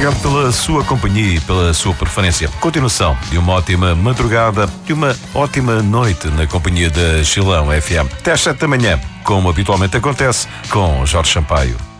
obrigado pela sua companhia e pela sua preferência. Continuação de uma ótima madrugada e uma ótima noite na companhia da Chilão FM. Até às 7 da manhã, como habitualmente acontece com Jorge Sampaio.